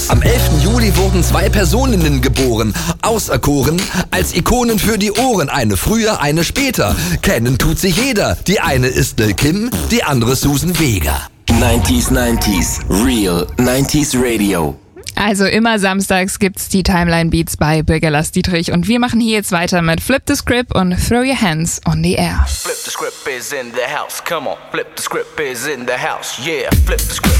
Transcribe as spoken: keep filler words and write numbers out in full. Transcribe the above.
Am elften Juli wurden zwei Personinnen geboren, auserkoren als Ikonen für die Ohren. Eine früher, eine später. Kennen tut sich jeder. Die eine ist Lil Kim, die andere Susan Vega. neunzig neunzig Real neunzig Radio. Also immer samstags gibt's die Timeline Beats bei Bürger Lars Dietrich und wir machen hier jetzt weiter mit Flip the Script und Throw Your Hands on the Air. Flip the script is in the house, come on. Flip the script is in the house, yeah. Flip the script.